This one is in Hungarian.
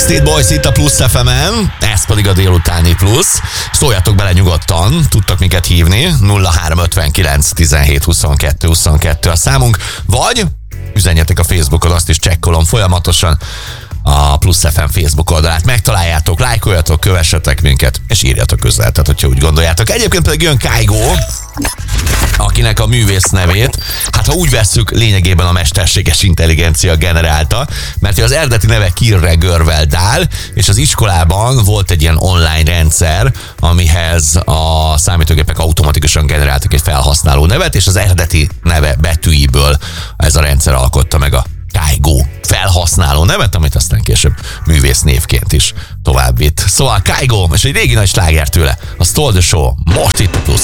Backstreet Boys itt a Plusz FM-en, ez pedig a délutáni Plusz. Szóljatok bele nyugodtan, tudtak minket hívni, 0359 17 22 22 a számunk, vagy üzenjetek a Facebookon, azt is csekkolom folyamatosan, a Plusz FM Facebook oldalát megtaláljátok, lájkoljatok, kövessetek minket, és írjatok üzenetet, hogyha úgy gondoljátok. Egyébként pedig jön Kygo, akinek a művész nevét, hát ha úgy vesszük, lényegében a mesterséges intelligencia generálta, mert az eredeti neve Kirre Görvel Dál, és az iskolában volt egy ilyen online rendszer, amihez a számítógépek automatikusan generáltak egy felhasználó nevet, és az eredeti neve betűiből ez a rendszer alkotta meg a Kygo felhasználó nevet, amit aztán később művész névként is tovább vitt. Szóval Kygo, és egy régi nagy sláger tőle, a Stole the Show, most itt a Plusz